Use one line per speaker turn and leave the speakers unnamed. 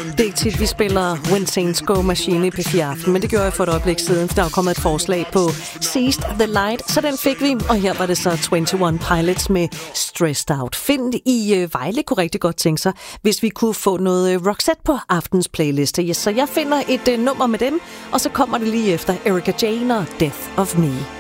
Det er ikke tit, vi spiller When Saints Go Machine i P4 Aften, men det gjorde jeg for et øjeblik siden, for der er kommet et forslag på Seized the Light, så den fik vi, og her var det så 21 Pilots med Stressed Out. Find i Vejle kunne rigtig godt tænke sig, hvis vi kunne få noget Roxette på aftens playliste. Yes, så jeg finder et nummer med dem, og så kommer det lige efter Erika Jane og Death of Me.